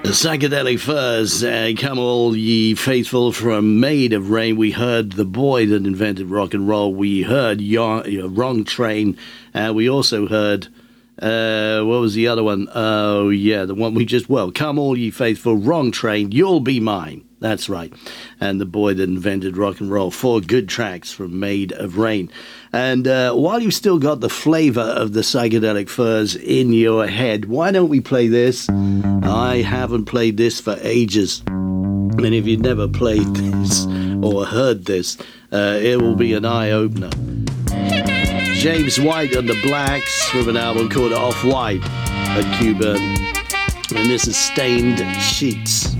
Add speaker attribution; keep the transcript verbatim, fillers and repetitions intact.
Speaker 1: Psychedelic Furs, uh, come all ye faithful from Made of Rain. We heard The Boy That Invented Rock and Roll. We heard Your, Your Wrong Train. Uh, we also heard, uh, what was the other one? Oh, yeah, the one we just, well, Come All Ye Faithful, Wrong Train, You'll Be Mine. That's right. And The Boy That Invented Rock and Roll. Four good tracks from Made of Rain. And uh, while you've still got the flavor of the Psychedelic Furs in your head, why don't we play this? I haven't played this for ages. And if you've never played this or heard this, uh, it will be an eye-opener. James White and the Blacks from an album called Off-White at Cuban. And this is Stained Sheets.